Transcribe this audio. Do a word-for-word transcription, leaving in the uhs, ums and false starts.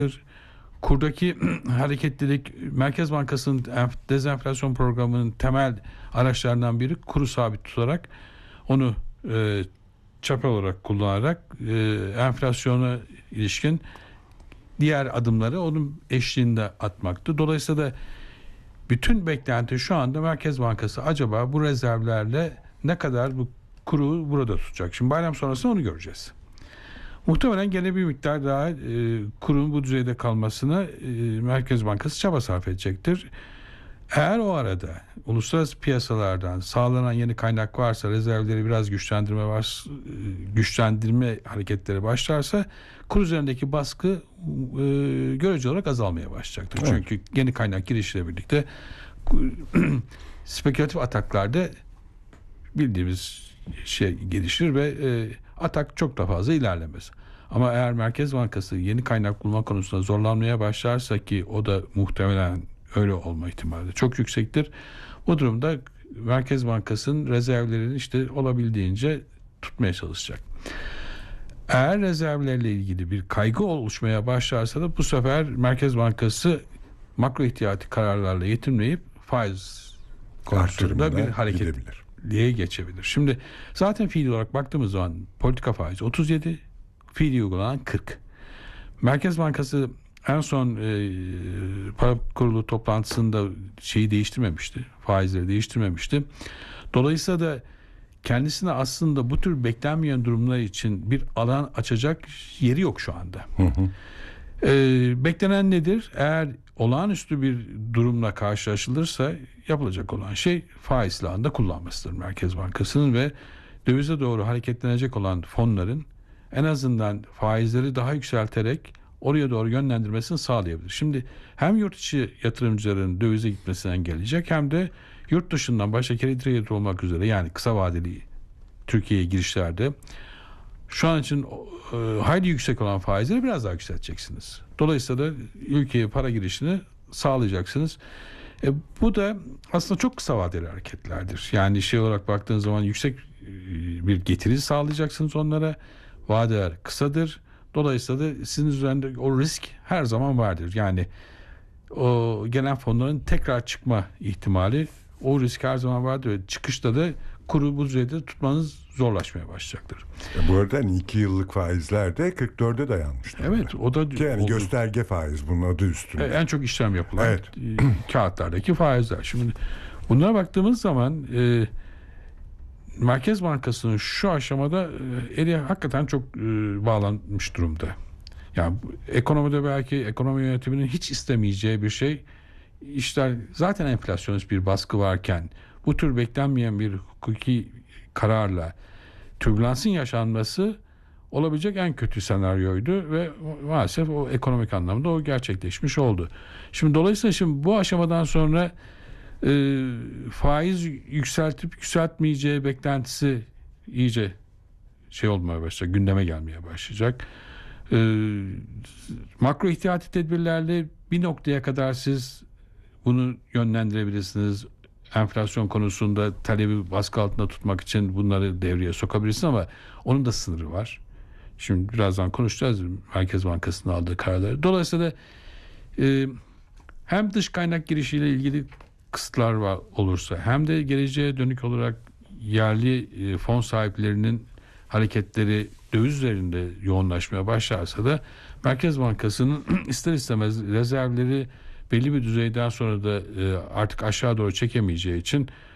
Kurdaki hareketlilik, Merkez Bankası'nın dezenflasyon programının temel araçlarından biri kuru sabit tutarak onu e, çapa olarak kullanarak e, enflasyona ilişkin diğer adımları onun eşliğinde atmaktı. Dolayısıyla da bütün beklenti şu anda Merkez Bankası acaba bu rezervlerle ne kadar bu kuru burada tutacak. Şimdi bayram sonrası onu göreceğiz. Muhtemelen gene bir miktar daha e, kurun bu düzeyde kalmasına e, Merkez Bankası çaba sarf edecektir. Eğer o arada uluslararası piyasalardan sağlanan yeni kaynak varsa, rezervleri biraz güçlendirme var, güçlendirme hareketleri başlarsa kur üzerindeki baskı e, görece olarak azalmaya başlayacaktır. Evet. Çünkü yeni kaynak girişiyle birlikte spekülatif ataklarda bildiğimiz şey gelişir ve e, atak çok da fazla ilerlemez. Ama eğer Merkez Bankası yeni kaynak bulma konusunda zorlanmaya başlarsa, ki o da muhtemelen öyle olma ihtimali çok yüksektir. Bu durumda Merkez Bankası'nın rezervlerini işte olabildiğince tutmaya çalışacak. Eğer rezervlerle ilgili bir kaygı oluşmaya başlarsa da bu sefer Merkez Bankası makro ihtiyati kararlarla yetinmeyip faiz konusunda bir hareketliğe geçebilir. Şimdi zaten fiili olarak baktığımız zaman politika faizi otuz yedi, fiili uygulanan kırk. Merkez Bankası en son e, para kurulu toplantısında şeyi değiştirmemişti. Faizleri değiştirmemişti. Dolayısıyla da kendisine aslında bu tür beklenmeyen durumlar için bir alan açacak yeri yok şu anda. Hı hı. E, beklenen nedir? Eğer olağanüstü bir durumla karşılaşılırsa yapılacak olan şey faiz silahını da kullanmasıdır Merkez Bankası'nın ve dövize doğru hareketlenecek olan fonların en azından faizleri daha yükselterek oraya doğru yönlendirmesini sağlayabilir. Şimdi hem yurt içi yatırımcıların dövize gitmesini engelleyecek, hem de yurt dışından başta kredi yatırım olmak üzere, yani kısa vadeli Türkiye'ye girişlerde şu an için e, hayli yüksek olan faizleri biraz daha yükselteceksiniz. Dolayısıyla da ülkeye para girişini sağlayacaksınız. E, bu da aslında çok kısa vadeli hareketlerdir. Yani şey olarak baktığınız zaman yüksek e, bir getiri sağlayacaksınız onlara. Vadeler kısadır. Dolayısıyla da sizin üzerinde o risk her zaman vardır. Yani o gelen fonların tekrar çıkma ihtimali, o risk her zaman vardır ve çıkışta da kuru bu düzeyde tutmanız zorlaşmaya başlayacaktır. Ya bu arada hani iki yıllık faizler de kırk dörde dayanmıştı. Evet, o da ki yani gösterge faiz bunun adı üstünde. En çok işlem yapılan evet. kağıtlardaki faizler. Şimdi bunlara baktığımız zaman e, Merkez Bankası'nın şu aşamada e, eli hakikaten çok e, bağlanmış durumda. Yani ekonomide belki ekonomi yönetiminin hiç istemeyeceği bir şey. İşler zaten enflasyonist bir baskı varken bu tür beklenmeyen bir hukuki kararla türbülansın yaşanması olabilecek en kötü senaryoydu ve maalesef o ekonomik anlamda o gerçekleşmiş oldu. Şimdi dolayısıyla şimdi bu aşamadan sonra e, faiz yükseltip yükseltmeyeceği beklentisi iyice şey olmaya başlayacak, gündeme gelmeye başlayacak. E, makro ihtiyati tedbirlerle bir noktaya kadar siz bunu yönlendirebilirsiniz. Enflasyon konusunda talebi baskı altında tutmak için bunları devreye sokabilirsiniz ama onun da sınırı var. Şimdi birazdan konuşacağız Merkez Bankası'nın aldığı kararları. Dolayısıyla e, hem dış kaynak girişiyle ilgili kısıtlar var olursa, hem de geleceğe dönük olarak yerli e, fon sahiplerinin hareketleri döviz üzerinde yoğunlaşmaya başlarsa da Merkez Bankası'nın ister istemez rezervleri belli bir düzeyden sonra da e, artık aşağı doğru çekemeyeceği için